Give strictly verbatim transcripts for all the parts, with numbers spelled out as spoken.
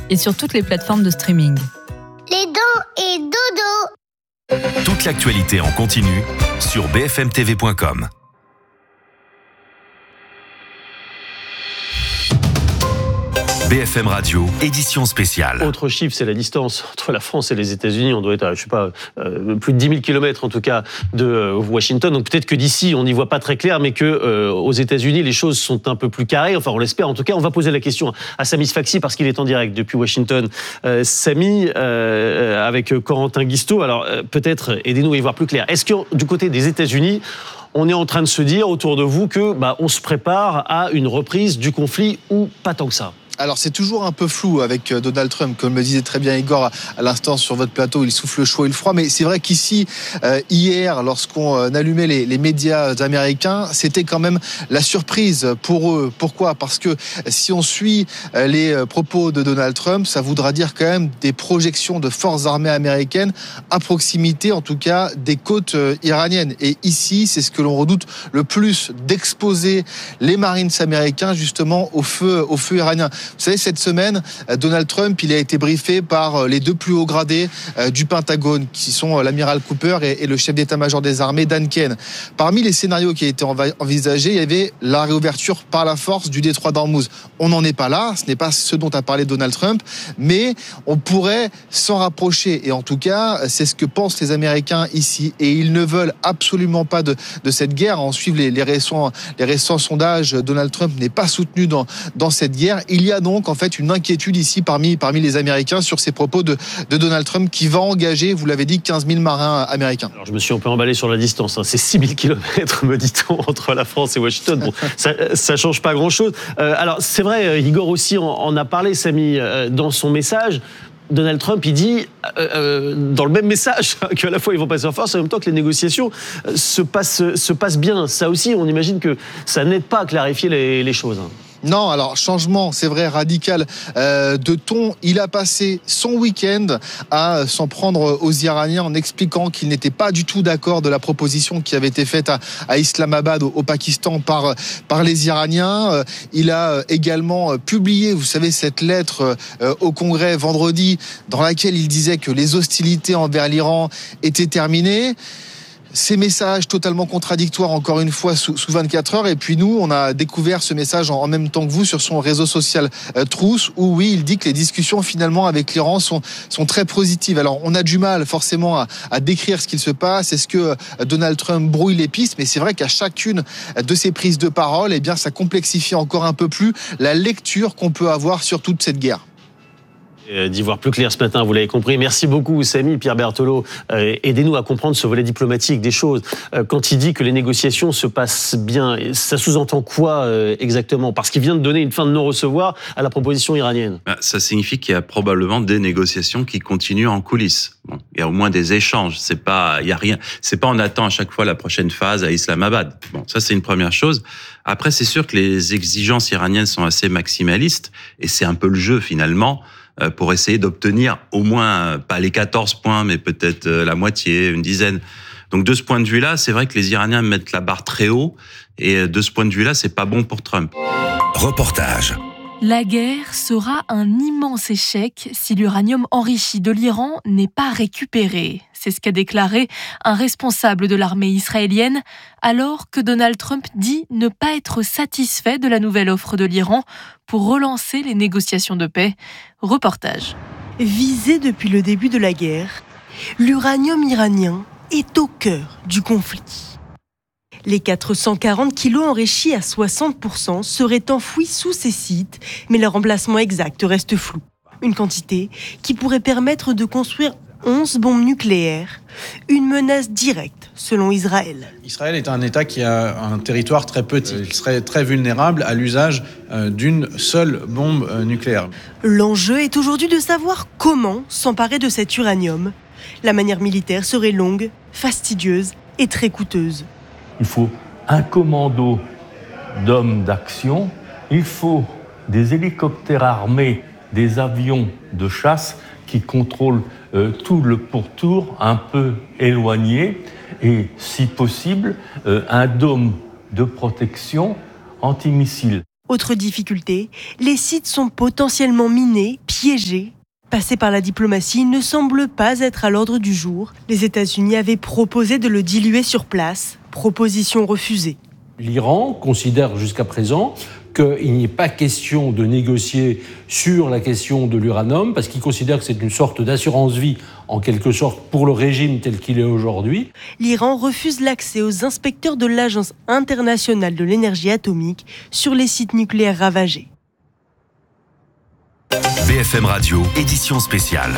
et sur toutes les plateformes de streaming. Les dents et dodo. Toute l'actualité en continu sur b f m t v point com. B F M Radio, édition spéciale. Autre chiffre, c'est la distance entre la France et les États-Unis. On doit être à, je sais pas, euh, plus de dix mille kilomètres en tout cas de euh, Washington. Donc peut-être que d'ici, on n'y voit pas très clair, mais que euh, aux États-Unis, les choses sont un peu plus carrées. Enfin, on l'espère. En tout cas, on va poser la question à Samy Sfaxi parce qu'il est en direct depuis Washington. Euh, Samy, euh, avec Corentin Guistaud. Alors euh, peut-être aidez-nous à y voir plus clair. Est-ce que du côté des États-Unis, on est en train de se dire autour de vous que bah, on se prépare à une reprise du conflit ou pas tant que ça? Alors c'est toujours un peu flou avec Donald Trump, comme le disait très bien Igor à l'instant sur votre plateau, il souffle le chaud et le froid, mais c'est vrai qu'ici, euh, hier, lorsqu'on allumait les, les médias américains, c'était quand même la surprise pour eux. Pourquoi ? Parce que si on suit les propos de Donald Trump, ça voudra dire quand même des projections de forces armées américaines à proximité, en tout cas, des côtes iraniennes. Et ici, c'est ce que l'on redoute le plus, d'exposer les Marines américains justement au feu, au feu iranien. Vous savez, cette semaine, Donald Trump, il a été briefé par les deux plus hauts gradés du Pentagone, qui sont l'amiral Cooper et le chef d'état-major des armées, Dan Kane. Parmi les scénarios qui étaient envisagés, il y avait la réouverture par la force du détroit d'Ormuz. On n'en est pas là, ce n'est pas ce dont a parlé Donald Trump, mais on pourrait s'en rapprocher. Et en tout cas, c'est ce que pensent les Américains ici. Et ils ne veulent absolument pas de, de cette guerre. En suivant les, les, récents, les récents sondages, Donald Trump n'est pas soutenu dans, dans cette guerre. Il y a donc en fait une inquiétude ici parmi, parmi les Américains sur ces propos de, de Donald Trump qui va engager, vous l'avez dit, quinze mille marins américains. Alors je me suis un peu emballé sur la distance, hein. C'est six mille kilomètres, me dit-on, entre la France et Washington. Bon, ça ne change pas grand-chose. Euh, alors c'est vrai, Igor aussi en, en a parlé, Samy, euh, dans son message. Donald Trump, il dit, euh, euh, dans le même message, qu'à la fois ils vont passer en force, en même temps que les négociations euh, se, passent, se passent bien. Ça aussi, on imagine que ça n'aide pas à clarifier les, les choses. Hein. Non, alors changement, c'est vrai, radical euh, de ton. Il a passé son week-end à s'en prendre aux Iraniens en expliquant qu'il n'était pas du tout d'accord de la proposition qui avait été faite à, à Islamabad, au, au Pakistan, par, par les Iraniens. Euh, il a également publié, vous savez, cette lettre euh, au Congrès vendredi dans laquelle il disait que les hostilités envers l'Iran étaient terminées. Ces messages totalement contradictoires, encore une fois, sous, sous vingt-quatre heures. Et puis nous, on a découvert ce message en, en même temps que vous sur son réseau social euh, Truth, où oui, il dit que les discussions finalement avec l'Iran sont, sont très positives. Alors on a du mal forcément à, à décrire ce qu'il se passe. Est-ce que euh, Donald Trump brouille les pistes ? Mais c'est vrai qu'à chacune de ces prises de parole, eh bien, ça complexifie encore un peu plus la lecture qu'on peut avoir sur toute cette guerre. D'y voir plus clair ce matin, vous l'avez compris. Merci beaucoup, Samy. Pierre Berthelot, euh, aidez-nous à comprendre ce volet diplomatique des choses. Euh, quand il dit que les négociations se passent bien, ça sous-entend quoi euh, exactement ? Parce qu'il vient de donner une fin de non-recevoir à la proposition iranienne. Ça signifie qu'il y a probablement des négociations qui continuent en coulisses. Bon, il y a au moins des échanges. C'est pas, il y a rien. C'est pas on attend à chaque fois la prochaine phase à Islamabad. Bon, ça c'est une première chose. Après, c'est sûr que les exigences iraniennes sont assez maximalistes et c'est un peu le jeu finalement, pour essayer d'obtenir au moins, pas les quatorze points, mais peut-être la moitié, une dizaine. Donc de ce point de vue-là, c'est vrai que les Iraniens mettent la barre très haut, et de ce point de vue-là, c'est pas bon pour Trump. Reportage. La guerre sera un immense échec si l'uranium enrichi de l'Iran n'est pas récupéré. C'est ce qu'a déclaré un responsable de l'armée israélienne, alors que Donald Trump dit ne pas être satisfait de la nouvelle offre de l'Iran pour relancer les négociations de paix. Reportage. Visé depuis le début de la guerre, l'uranium iranien est au cœur du conflit. Les quatre cent quarante kilos enrichis à soixante pour cent seraient enfouis sous ces sites, mais leur emplacement exact reste flou. Une quantité qui pourrait permettre de construire onze bombes nucléaires, une menace directe selon Israël. Israël est un État qui a un territoire très petit. Il serait très vulnérable à l'usage d'une seule bombe nucléaire. L'enjeu est aujourd'hui de savoir comment s'emparer de cet uranium. La manière militaire serait longue, fastidieuse et très coûteuse. Il faut un commando d'hommes d'action, il faut des hélicoptères armés, des avions de chasse qui contrôlent euh, tout le pourtour un peu éloigné et, si possible, euh, un dôme de protection antimissile. Autre difficulté, les sites sont potentiellement minés, piégés. Passer par la diplomatie ne semble pas être à l'ordre du jour. Les États-Unis avaient proposé de le diluer sur place, proposition refusée. L'Iran considère jusqu'à présent qu'il n'y ait pas question de négocier sur la question de l'uranium, parce qu'il considère que c'est une sorte d'assurance-vie, en quelque sorte, pour le régime tel qu'il est aujourd'hui. L'Iran refuse l'accès aux inspecteurs de l'Agence internationale de l'énergie atomique sur les sites nucléaires ravagés. B F M Radio, édition spéciale.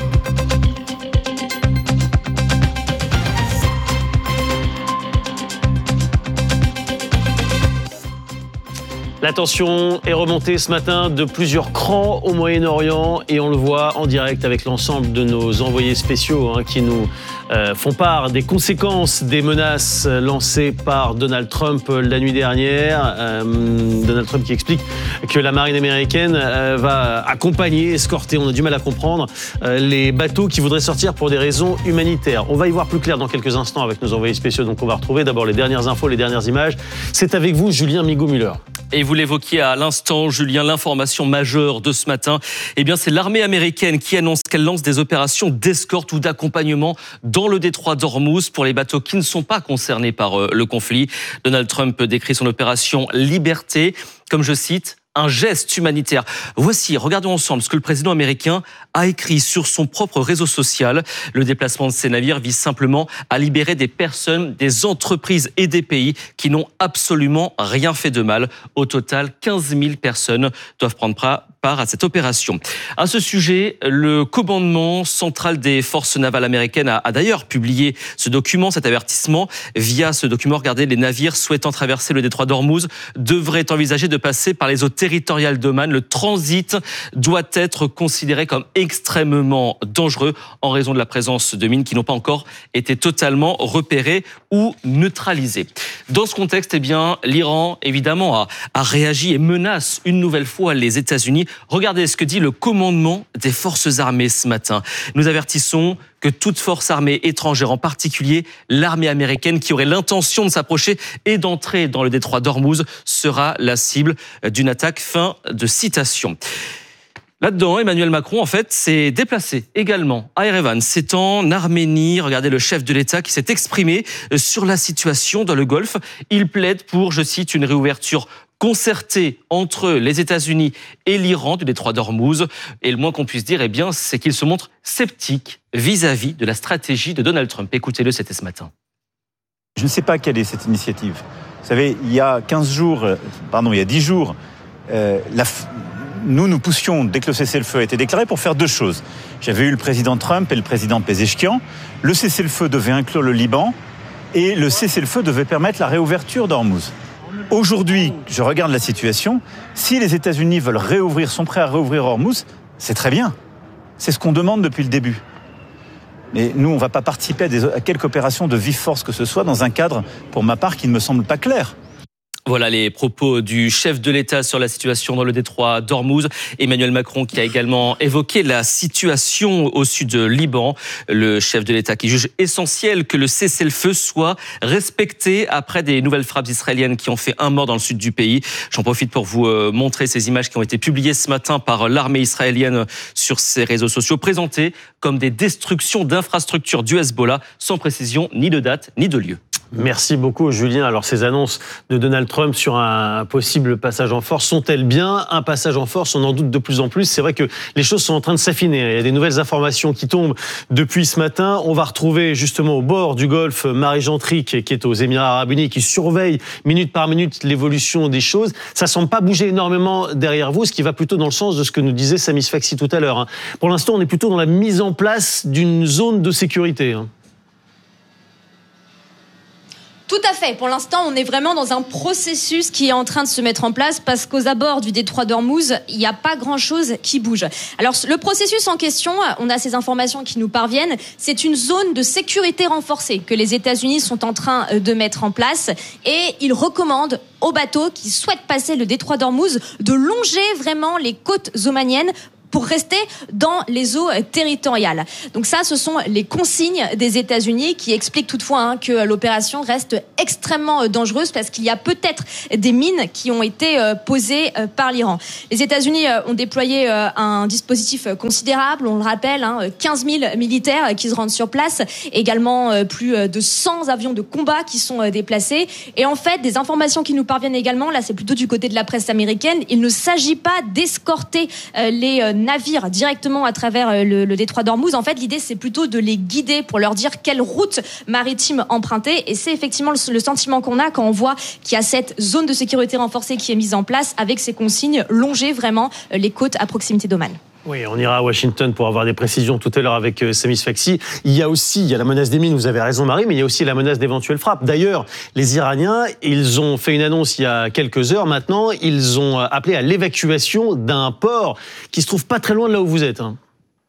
La tension est remontée ce matin de plusieurs crans au Moyen-Orient et on le voit en direct avec l'ensemble de nos envoyés spéciaux hein, qui nous euh, font part des conséquences des menaces lancées par Donald Trump la nuit dernière. Euh, Donald Trump qui explique que la marine américaine euh, va accompagner, escorter, on a du mal à comprendre, euh, les bateaux qui voudraient sortir pour des raisons humanitaires. On va y voir plus clair dans quelques instants avec nos envoyés spéciaux. Donc on va retrouver d'abord les dernières infos, les dernières images. C'est avec vous, Julien Migaud-Müller. Et vous l'évoquiez à l'instant, Julien, l'information majeure de ce matin, eh bien, c'est l'armée américaine qui annonce qu'elle lance des opérations d'escorte ou d'accompagnement dans le détroit d'Ormuz pour les bateaux qui ne sont pas concernés par le conflit. Donald Trump décrit son opération Liberté comme, je cite, un geste humanitaire. Voici, regardons ensemble ce que le président américain a écrit sur son propre réseau social. Le déplacement de ces navires vise simplement à libérer des personnes, des entreprises et des pays qui n'ont absolument rien fait de mal. Au total, quinze mille personnes doivent prendre part à cette opération. À ce sujet, le commandement central des forces navales américaines a, a d'ailleurs publié ce document, cet avertissement. Via ce document, regardez, les navires souhaitant traverser le détroit d'Ormuz devraient envisager de passer par les eaux territoriales d'Oman. Le transit doit être considéré comme extrêmement dangereux en raison de la présence de mines qui n'ont pas encore été totalement repérées ou neutralisées. Dans ce contexte, eh bien, l'Iran, évidemment, a, a réagi et menace une nouvelle fois les États-Unis. Regardez ce que dit le commandement des forces armées ce matin. Nous avertissons que toute force armée étrangère, en particulier l'armée américaine qui aurait l'intention de s'approcher et d'entrer dans le détroit d'Ormuz, sera la cible d'une attaque. Fin de citation. Là-dedans, Emmanuel Macron, en fait, s'est déplacé également à Erevan. C'est en Arménie. Regardez le chef de l'État qui s'est exprimé sur la situation dans le Golfe. Il plaide pour, je cite, une réouverture concertée entre les États-Unis et l'Iran du détroit d'Ormuz. Et le moins qu'on puisse dire, eh bien, c'est qu'il se montre sceptique vis-à-vis de la stratégie de Donald Trump. Écoutez-le, c'était ce matin. Je ne sais pas quelle est cette initiative. Vous savez, il y a quinze jours, pardon, il y a dix jours, euh, la Nous, nous poussions, dès que le cessez-le-feu a été déclaré, pour faire deux choses. J'avais eu le président Trump et le président Pezeshkian. Le cessez-le-feu devait inclure le Liban et le cessez-le-feu devait permettre la réouverture d'Ormuz. Aujourd'hui, je regarde la situation. Si les États-Unis veulent réouvrir, sont prêts à réouvrir Ormuz, c'est très bien. C'est ce qu'on demande depuis le début. Mais nous, on ne va pas participer à, des, à quelque opération de vive force que ce soit dans un cadre, pour ma part, qui ne me semble pas clair. Voilà les propos du chef de l'État sur la situation dans le détroit d'Ormuz. Emmanuel Macron qui a également évoqué la situation au sud de Liban. Le chef de l'État qui juge essentiel que le cessez-le-feu soit respecté après des nouvelles frappes israéliennes qui ont fait un mort dans le sud du pays. J'en profite pour vous montrer ces images qui ont été publiées ce matin par l'armée israélienne sur ses réseaux sociaux, présentées comme des destructions d'infrastructures du Hezbollah, sans précision ni de date ni de lieu. Merci beaucoup, Julien. Alors, ces annonces de Donald Trump sur un possible passage en force sont-elles bien un passage en force? On en doute de plus en plus. C'est vrai que les choses sont en train de s'affiner. Il y a des nouvelles informations qui tombent depuis ce matin. On va retrouver justement au bord du Golfe Marie Gentric, qui est aux Émirats Arabes Unis, qui surveille minute par minute l'évolution des choses. Ça semble pas bouger énormément derrière vous, ce qui va plutôt dans le sens de ce que nous disait Sami Sfaxi tout à l'heure. Pour l'instant, on est plutôt dans la mise en place d'une zone de sécurité. Tout à fait. Pour l'instant, on est vraiment dans un processus qui est en train de se mettre en place parce qu'aux abords du détroit d'Ormuz, il n'y a pas grand-chose qui bouge. Alors, le processus en question, on a ces informations qui nous parviennent, c'est une zone de sécurité renforcée que les États-Unis sont en train de mettre en place et ils recommandent aux bateaux qui souhaitent passer le détroit d'Ormuz de longer vraiment les côtes omaniennes pour rester dans les eaux territoriales. Donc ça, ce sont les consignes des États-Unis qui expliquent toutefois hein, que l'opération reste extrêmement dangereuse parce qu'il y a peut-être des mines qui ont été posées par l'Iran. Les États-Unis ont déployé un dispositif considérable, on le rappelle, hein, quinze mille militaires qui se rendent sur place, également plus de cent avions de combat qui sont déplacés. Et en fait, des informations qui nous parviennent également, là c'est plutôt du côté de la presse américaine, il ne s'agit pas d'escorter les navires directement à travers le, le détroit d'Ormuz. En fait, l'idée c'est plutôt de les guider pour leur dire quelle route maritime emprunter. Et c'est effectivement le, le sentiment qu'on a quand on voit qu'il y a cette zone de sécurité renforcée qui est mise en place avec ces consignes longer vraiment les côtes à proximité d'Oman. Oui, on ira à Washington pour avoir des précisions tout à l'heure avec Sami Sfaxi. Il y a aussi, il y a la menace des mines, vous avez raison Marie, mais il y a aussi la menace d'éventuelles frappes. D'ailleurs, les Iraniens, ils ont fait une annonce il y a quelques heures maintenant, ils ont appelé à l'évacuation d'un port qui se trouve pas très loin de là où vous êtes. Hein.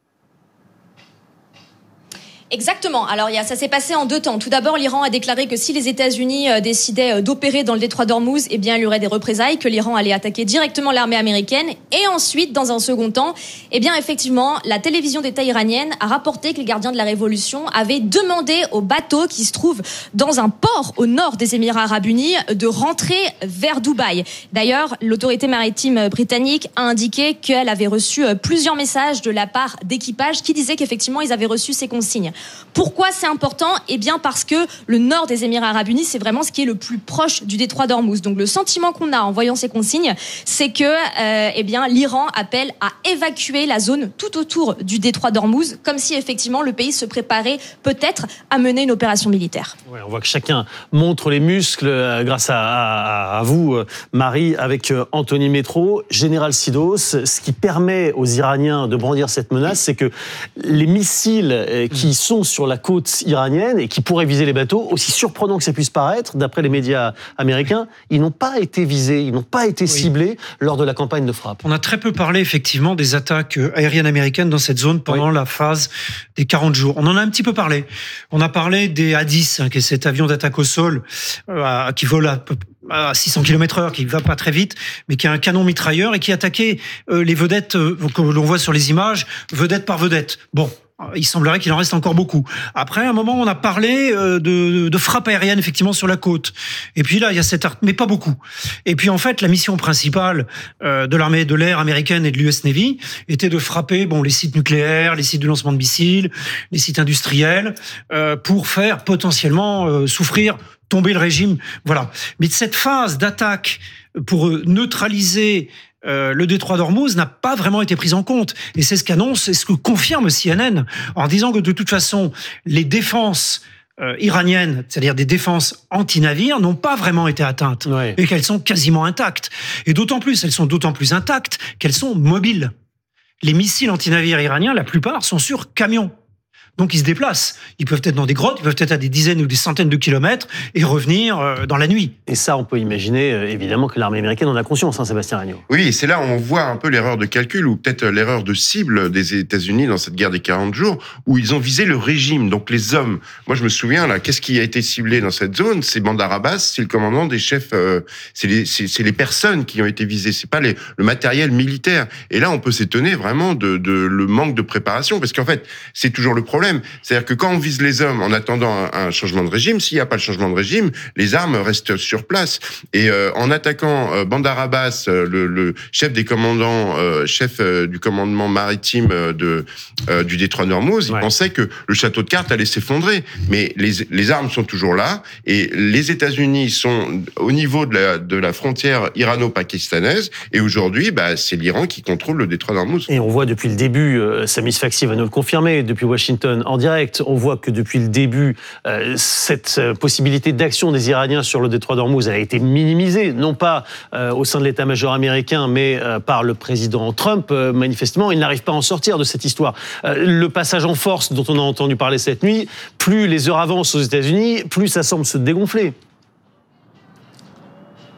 Exactement. Alors, il y a, ça s'est passé en deux temps. Tout d'abord, l'Iran a déclaré que si les États-Unis euh, décidaient euh, d'opérer dans le détroit d'Ormuz, eh bien, il y aurait des représailles, que l'Iran allait attaquer directement l'armée américaine. Et ensuite, dans un second temps, eh bien, effectivement, la télévision d'État iranienne a rapporté que les gardiens de la révolution avaient demandé aux bateaux qui se trouvent dans un port au nord des Émirats arabes unis de rentrer vers Dubaï. D'ailleurs, l'autorité maritime britannique a indiqué qu'elle avait reçu plusieurs messages de la part d'équipages qui disaient qu'effectivement, ils avaient reçu ces consignes. Pourquoi c'est important ? Eh bien parce que le nord des Émirats arabes unis, c'est vraiment ce qui est le plus proche du détroit d'Ormuz. Donc le sentiment qu'on a en voyant ces consignes, c'est que euh, eh bien, l'Iran appelle à évacuer la zone tout autour du détroit d'Ormuz, comme si effectivement le pays se préparait peut-être à mener une opération militaire. Ouais, on voit que chacun montre les muscles euh, grâce à, à, à vous, euh, Marie, avec euh, Anthony Métro, Général Sidos. Ce qui permet aux Iraniens de brandir cette menace, c'est que les missiles euh, qui sont sur la côte iranienne et qui pourraient viser les bateaux, aussi surprenant que ça puisse paraître, d'après les médias américains, ils n'ont pas été visés, ils n'ont pas été ciblés oui. lors de la campagne de frappe. On a très peu parlé effectivement des attaques aériennes américaines dans cette zone pendant oui. la phase des quarante jours. On en a un petit peu parlé. On a parlé des A dix, hein, qui est cet avion d'attaque au sol euh, qui vole à à six cents kilomètres heure, qui va pas très vite, mais qui a un canon mitrailleur et qui attaquait euh, les vedettes euh, que l'on voit sur les images, vedette par vedette. Bon. Il semblerait qu'il en reste encore beaucoup. Après, à un moment, on a parlé de, de frappe aérienne, effectivement, sur la côte. Et puis là, il y a cette... mais pas beaucoup. Et puis, en fait, la mission principale de l'armée de l'air américaine et de l'U S Navy était de frapper bon, les sites nucléaires, les sites de lancement de missiles, les sites industriels, euh, pour faire potentiellement euh, souffrir, tomber le régime. Voilà. Mais cette phase d'attaque pour neutraliser Euh, le détroit d'Ormuz n'a pas vraiment été pris en compte. Et c'est ce qu'annonce, c'est ce que confirme C N N, en disant que de toute façon, les défenses euh, iraniennes, c'est-à-dire des défenses anti-navires, n'ont pas vraiment été atteintes. Ouais. Et qu'elles sont quasiment intactes. Et d'autant plus, elles sont d'autant plus intactes qu'elles sont mobiles. Les missiles anti-navires iraniens, la plupart, sont sur camions. Donc ils se déplacent. Ils peuvent être dans des grottes, ils peuvent être à des dizaines ou des centaines de kilomètres et revenir euh, dans la nuit. Et ça, on peut imaginer euh, évidemment que l'armée américaine en a conscience, hein, Sébastien Regnault. Oui, et c'est là où on voit un peu l'erreur de calcul ou peut-être l'erreur de cible des États-Unis dans cette guerre des quarante jours, où ils ont visé le régime, donc les hommes. Moi, je me souviens là, qu'est-ce qui a été ciblé dans cette zone ? C'est Bandar Abbas, c'est le commandant des chefs, euh, c'est, les, c'est, c'est les personnes qui ont été visées, c'est pas les, le matériel militaire. Et là, on peut s'étonner vraiment de, de le manque de préparation, parce qu'en fait, c'est toujours le problème. C'est-à-dire que quand on vise les hommes en attendant un, un changement de régime, s'il n'y a pas le changement de régime, les armes restent sur place. Et euh, en attaquant euh, Bandar Abbas, euh, le, le chef des commandants, euh, chef euh, du commandement maritime euh, de, euh, du détroit d'Ormuz, ouais. il pensait que le château de cartes allait s'effondrer. Mais les, les armes sont toujours là, et les États-Unis sont au niveau de la, de la frontière irano-pakistanaise, et aujourd'hui, bah, c'est l'Iran qui contrôle le détroit d'Ormuz. Et on voit depuis le début, euh, Sami Sfaxi va nous le confirmer, depuis Washington, en direct, on voit que depuis le début, euh, cette euh, possibilité d'action des Iraniens sur le détroit d'Ormuz a été minimisée, non pas euh, au sein de l'état-major américain, mais euh, par le président Trump. Euh, manifestement, il n'arrive pas à en sortir de cette histoire. Euh, le passage en force dont on a entendu parler cette nuit, plus les heures avancent aux États-Unis, plus ça semble se dégonfler.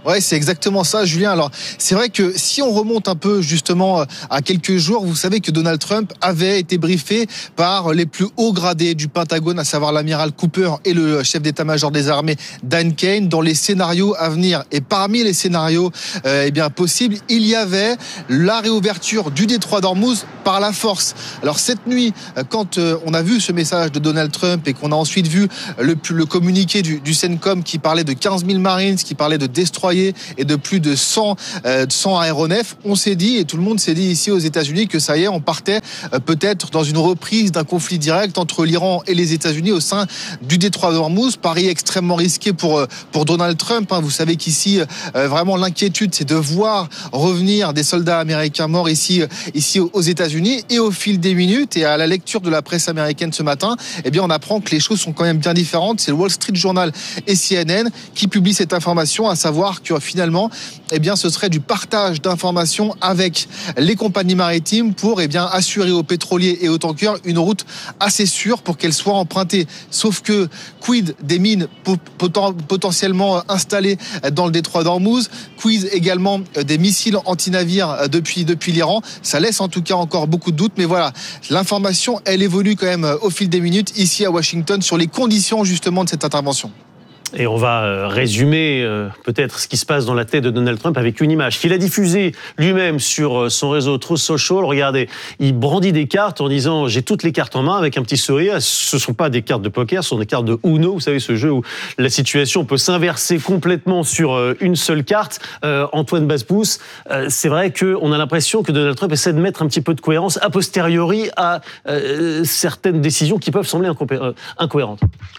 Ouais, c'est exactement ça, Julien. Alors, c'est vrai que si on remonte un peu justement à quelques jours, vous savez que Donald Trump avait été briefé par les plus hauts gradés du Pentagone, à savoir l'amiral Cooper et le chef d'état-major des armées, Dan Kane, dans les scénarios à venir. Et parmi les scénarios euh, eh bien possibles, il y avait la réouverture du détroit d'Ormuz par la force. Alors cette nuit, quand euh, on a vu ce message de Donald Trump et qu'on a ensuite vu le, le communiqué du, du CENTCOM qui parlait de quinze mille Marines, qui parlait de destroyers et de plus de cent, euh, cent aéronefs, on s'est dit, et tout le monde s'est dit ici aux États-Unis, que ça y est, on partait euh, peut-être dans une reprise d'un conflit direct entre l'Iran et les États-Unis au sein du détroit d'Ormuz. Pari extrêmement risqué pour euh, pour Donald Trump. Hein. Vous savez qu'ici, euh, vraiment l'inquiétude, c'est de voir revenir des soldats américains morts ici euh, ici aux États-Unis. Et au fil des minutes et à la lecture de la presse américaine ce matin, eh bien, on apprend que les choses sont quand même bien différentes. C'est le Wall Street Journal et C N N qui publient cette information, à savoir que finalement, eh bien, ce serait du partage d'informations avec les compagnies maritimes pour, eh bien, assurer aux pétroliers et aux tankers une route assez sûre pour qu'elle soit empruntée. Sauf que, quid des mines poten- potentiellement installées dans le détroit d'Ormuz, quid également des missiles anti-navires depuis, depuis l'Iran. Ça laisse en tout cas encore beaucoup de doutes, mais voilà, l'information, elle évolue quand même au fil des minutes ici à Washington sur les conditions justement de cette intervention. Et on va résumer peut-être ce qui se passe dans la tête de Donald Trump avec une image qu'il a diffusée lui-même sur son réseau Truth Social. Regardez, il brandit des cartes en disant « j'ai toutes les cartes en main » avec un petit sourire. Ce ne sont pas des cartes de poker, ce sont des cartes de Uno. Vous savez, ce jeu où la situation peut s'inverser complètement sur une seule carte. Euh, Antoine Basse-Pousse, euh, c'est vrai qu'on a l'impression que Donald Trump essaie de mettre un petit peu de cohérence a posteriori à euh, certaines décisions qui peuvent sembler incohé- euh, incohérentes.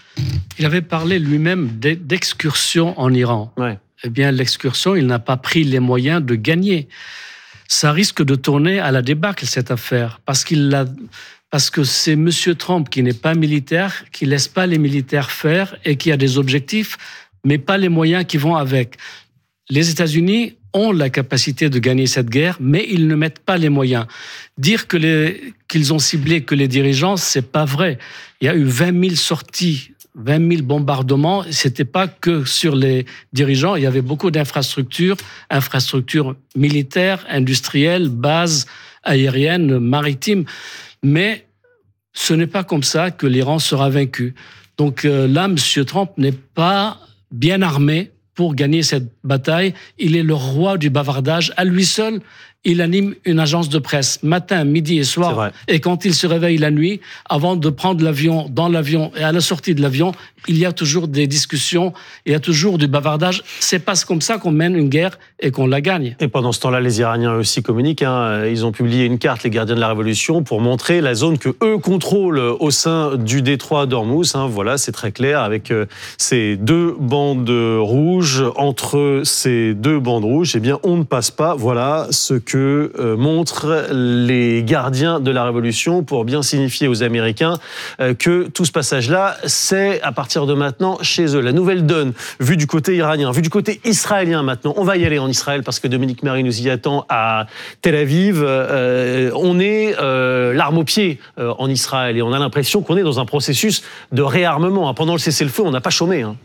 Il avait parlé lui-même d'excursion en Iran. Ouais. Eh bien, l'excursion, il n'a pas pris les moyens de gagner. Ça risque de tourner à la débâcle, cette affaire, parce qu'il l'a, parce que c'est M. Trump qui n'est pas militaire, qui ne laisse pas les militaires faire et qui a des objectifs, mais pas les moyens qui vont avec. Les États-Unis ont la capacité de gagner cette guerre, mais ils ne mettent pas les moyens. Dire que les, qu'ils ont ciblé que les dirigeants, c'est pas vrai. Il y a eu vingt mille sorties, vingt mille bombardements. C'était pas que sur les dirigeants. Il y avait beaucoup d'infrastructures, infrastructures militaires, industrielles, bases aériennes, maritimes. Mais ce n'est pas comme ça que l'Iran sera vaincu. Donc euh, là, M. Trump n'est pas bien armé pour gagner cette bataille. Il est le roi du bavardage. À lui seul, il anime une agence de presse matin, midi et soir. Et quand il se réveille la nuit, avant de prendre l'avion, dans l'avion et à la sortie de l'avion, il y a toujours des discussions, il y a toujours du bavardage. C'est pas comme ça qu'on mène une guerre et qu'on la gagne. Et pendant ce temps-là, les Iraniens aussi communiquent. Hein. Ils ont publié une carte, les gardiens de la Révolution, pour montrer la zone que eux contrôlent au sein du détroit d'Ormuz. Hein. Voilà, c'est très clair, avec ces deux bandes rouges. Entre ces deux bandes rouges, eh bien, on ne passe pas. Voilà ce que euh, montrent les gardiens de la Révolution pour bien signifier aux Américains euh, que tout ce passage-là, c'est à partir de maintenant chez eux. La nouvelle donne, vue du côté iranien, vue du côté israélien maintenant. On va y aller en Israël parce que Dominique Marie nous y attend à Tel Aviv. Euh, on est euh, l'arme au pied euh, en Israël et on a l'impression qu'on est dans un processus de réarmement. Pendant le cessez-le-feu, on n'a pas chômé. Hein.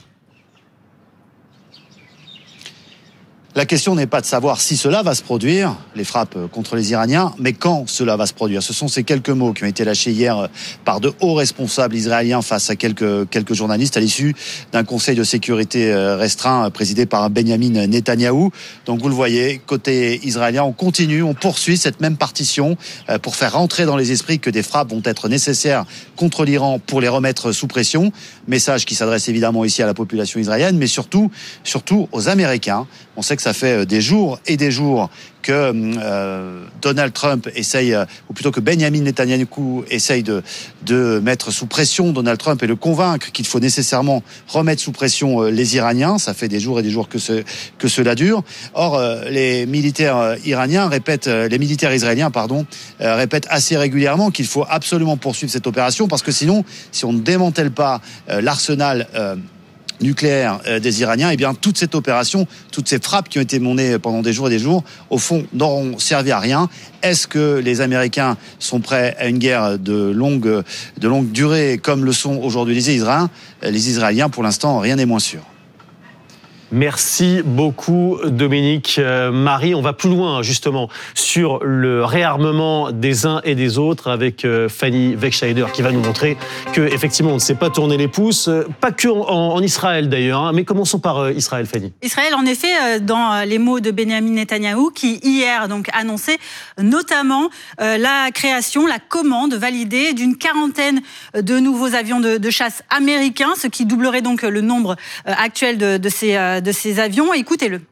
La question n'est pas de savoir si cela va se produire, les frappes contre les Iraniens, mais quand cela va se produire. Ce sont ces quelques mots qui ont été lâchés hier par de hauts responsables israéliens face à quelques, quelques journalistes à l'issue d'un conseil de sécurité restreint présidé par Benjamin Netanyahou. Donc vous le voyez, côté israélien, on continue, on poursuit cette même partition pour faire rentrer dans les esprits que des frappes vont être nécessaires contre l'Iran pour les remettre sous pression. Message qui s'adresse évidemment ici à la population israélienne, mais surtout, surtout aux Américains. On sait que ça fait des jours et des jours que euh, Donald Trump essaye, ou plutôt que Benjamin Netanyahou essaye de, de mettre sous pression Donald Trump et le convaincre qu'il faut nécessairement remettre sous pression les Iraniens. Ça fait des jours et des jours que, ce, que cela dure. Or, euh, les militaires iraniens répètent, les militaires israéliens, pardon, euh, répètent assez régulièrement qu'il faut absolument poursuivre cette opération parce que sinon, si on ne démantèle pas euh, l'arsenal euh, nucléaire des Iraniens, et eh bien toute cette opération, toutes ces frappes qui ont été menées pendant des jours et des jours, au fond, n'auront servi à rien. Est-ce que les Américains sont prêts à une guerre de longue, de longue durée, comme le sont aujourd'hui les Israéliens ? Les Israéliens, pour l'instant, rien n'est moins sûr. Merci beaucoup Dominique. Euh, Marie, on va plus loin justement sur le réarmement des uns et des autres avec euh, Fanny Wegscheider qui va nous montrer que effectivement on ne sait pas tourner les pouces, euh, pas que en, en Israël d'ailleurs, hein, mais commençons par euh, Israël, Fanny. Israël, en effet, euh, dans les mots de Benjamin Netanyahou, qui hier donc annonçait notamment euh, la création, la commande validée d'une quarantaine de nouveaux avions de, de chasse américains, ce qui doublerait donc le nombre euh, actuel de, de ces euh, de ces avions. Écoutez-le.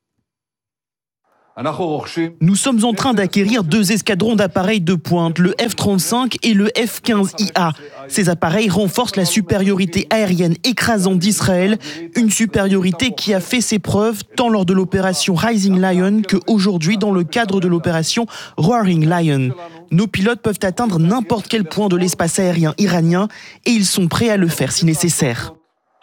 Nous sommes en train d'acquérir deux escadrons d'appareils de pointe, le F trente-cinq et le F quinze I A. Ces appareils renforcent la supériorité aérienne écrasante d'Israël, une supériorité qui a fait ses preuves tant lors de l'opération Rising Lion qu'aujourd'hui dans le cadre de l'opération Roaring Lion. Nos pilotes peuvent atteindre n'importe quel point de l'espace aérien iranien et ils sont prêts à le faire si nécessaire.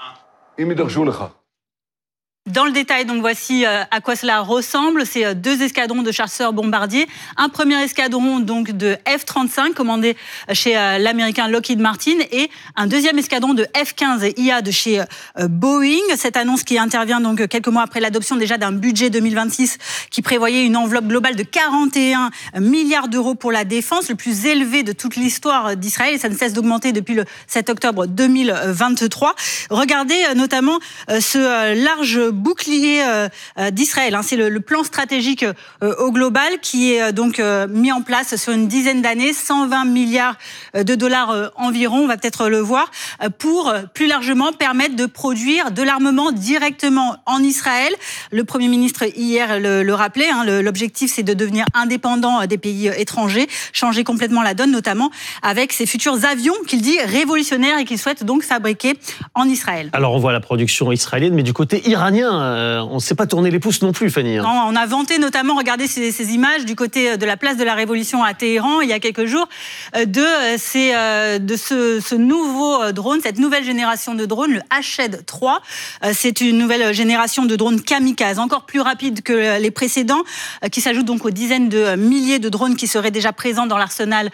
Dans le détail, donc voici à quoi cela ressemble. C'est deux escadrons de chasseurs bombardiers. Un premier escadron donc de F trente-cinq commandé chez l'américain Lockheed Martin et un deuxième escadron de F quinze I A de chez Boeing. Cette annonce qui intervient donc quelques mois après l'adoption déjà d'un budget deux mille vingt-six qui prévoyait une enveloppe globale de quarante et un milliards d'euros pour la défense, le plus élevé de toute l'histoire d'Israël et ça ne cesse d'augmenter depuis le sept octobre deux mille vingt-trois. Regardez notamment ce large bouclier euh, d'Israël. Hein. C'est le, le plan stratégique euh, au global qui est euh, donc euh, mis en place sur une dizaine d'années, cent vingt milliards de dollars euh, environ, on va peut-être le voir, euh, pour euh, plus largement permettre de produire de l'armement directement en Israël. Le Premier ministre hier le, le rappelait, hein, le, l'objectif c'est de devenir indépendant des pays étrangers, changer complètement la donne, notamment avec ces futurs avions qu'il dit révolutionnaires et qu'il souhaite donc fabriquer en Israël. Alors on voit la production israélienne, mais du côté iranien, Euh, on ne sait pas tourner les pouces non plus, Fanny. Non, on a vanté notamment, regardez ces, ces images du côté de la place de la Révolution à Téhéran, il y a quelques jours, de, ces, de ce, ce nouveau drone, cette nouvelle génération de drones, le Hashed trois. C'est une nouvelle génération de drones kamikazes, encore plus rapide que les précédents, qui s'ajoutent donc aux dizaines de milliers de drones qui seraient déjà présents dans l'arsenal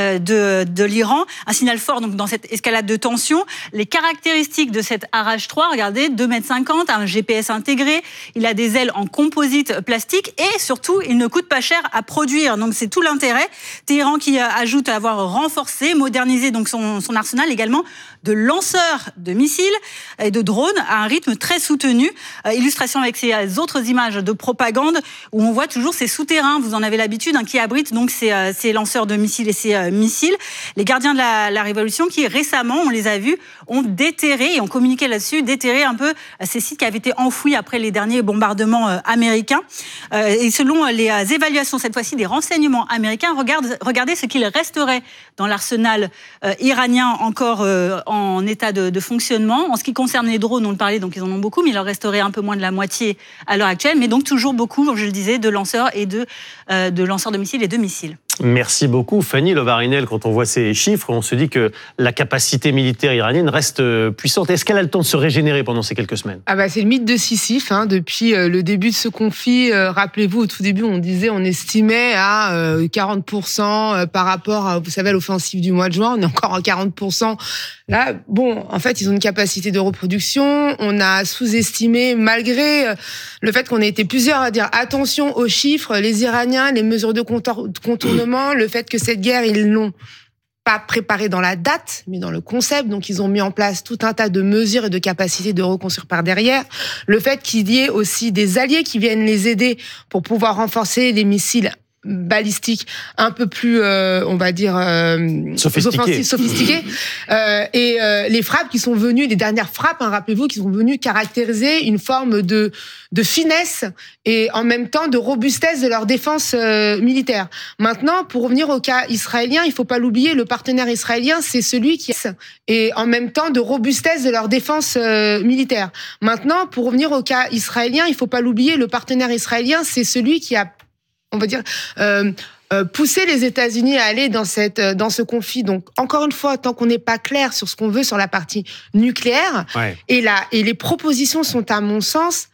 de, de l'Iran. Un signal fort donc, dans cette escalade de tension. Les caractéristiques de cet Hashed trois, regardez, deux mètres cinquante, un G P S intégré, il a des ailes en composite plastique et surtout, il ne coûte pas cher à produire. Donc c'est tout l'intérêt. Téhéran qui ajoute à avoir renforcé, modernisé donc son, son arsenal également de lanceurs de missiles et de drones à un rythme très soutenu. Euh, illustration avec ces autres images de propagande où on voit toujours ces souterrains, vous en avez l'habitude, hein, qui abritent donc ces, euh, ces lanceurs de missiles et ces euh, missiles. Les gardiens de la, la Révolution qui récemment, on les a vus, ont déterré et ont communiqué là-dessus, déterré un peu ces sites qui avaient été enfouis après les derniers bombardements euh, américains. Euh, et selon les euh, évaluations, cette fois-ci, des renseignements américains, regarde, regardez ce qu'il resterait dans l'arsenal euh, iranien encore euh, en état de, de fonctionnement. En ce qui concerne les drones, on le parlait, donc ils en ont beaucoup, mais il leur resterait un peu moins de la moitié à l'heure actuelle, mais donc toujours beaucoup, comme je le disais, de lanceurs et de, euh, de lanceurs de missiles et de missiles. Merci beaucoup, Fanny Lovarinel. Quand on voit ces chiffres, on se dit que la capacité militaire iranienne reste puissante. Est-ce qu'elle a le temps de se régénérer pendant ces quelques semaines ? Ah bah c'est le mythe de Sisyphe. Hein. Depuis euh, le début de ce conflit, euh, rappelez-vous, au tout début, on disait, on estimait à euh, quarante pour cent par rapport à, vous savez, à l'offensive du mois de juin. On est encore à quarante pour cent. Là, bon, en fait, ils ont une capacité de reproduction. On a sous-estimé, malgré le fait qu'on ait été plusieurs à dire attention aux chiffres, les Iraniens, les mesures de contournement, le fait que cette guerre, ils l'ont pas préparée dans la date, mais dans le concept. Donc, ils ont mis en place tout un tas de mesures et de capacités de reconstruire par derrière. Le fait qu'il y ait aussi des alliés qui viennent les aider pour pouvoir renforcer les missiles balistiques un peu plus, euh, on va dire, euh, sophistiqués. sophistiqués. euh, et euh, les frappes qui sont venues, les dernières frappes, hein, rappelez-vous, qui sont venues caractériser une forme de, de finesse et en même temps de robustesse de leur défense euh, militaire. Maintenant, pour revenir au cas israélien, il faut pas l'oublier, le partenaire israélien, c'est celui qui et en même temps de robustesse de leur défense euh, militaire. Maintenant, pour revenir au cas israélien, il faut pas l'oublier, le partenaire israélien, c'est celui qui a, on va dire, euh, euh, pousser les États-Unis à aller dans cette dans ce conflit. Donc encore une fois, tant qu'on n'est pas clair sur ce qu'on veut sur la partie nucléaire, ouais. et là et les propositions sont à mon sens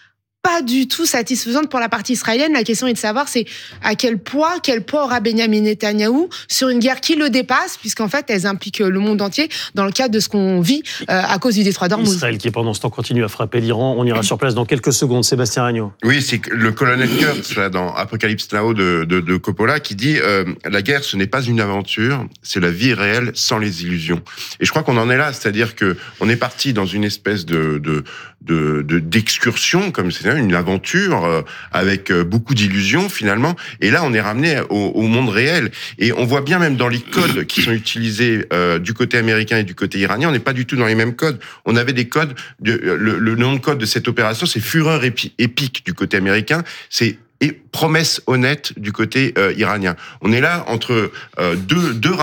pas du tout satisfaisante pour la partie israélienne. La question est de savoir c'est à quel poids, quel poids aura Benyamin Netanyahou sur une guerre qui le dépasse, puisqu'en fait, elles impliquent le monde entier dans le cadre de ce qu'on vit euh, à cause du détroit d'Ormuz. Israël qui, pendant ce temps, continue à frapper l'Iran. On ira sur place dans quelques secondes. Sébastien Regnault. Oui, c'est le colonel Kurtz, là, dans Apocalypse Now de, de, de Coppola, qui dit euh, la guerre, ce n'est pas une aventure, c'est la vie réelle sans les illusions. Et je crois qu'on en est là, c'est-à-dire que on est parti dans une espèce de, de, de, de d'excursion, comme c'est une aventure euh, avec beaucoup d'illusions finalement. Et là, on est ramené au, au monde réel. Et on voit bien même dans les codes qui sont utilisés euh, du côté américain et du côté iranien, on n'est pas du tout dans les mêmes codes. On avait des codes, de, le, le nom de code de cette opération, c'est fureur épi, épique du côté américain, c'est et promesse honnête du côté euh, iranien. On est là entre euh, deux, deux